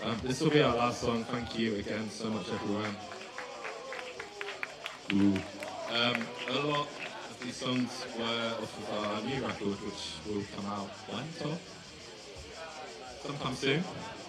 This will be our last song. Thank you again so much, everyone. A lot of these songs were off of our new record, which will come out when, Tom? Sometime soon.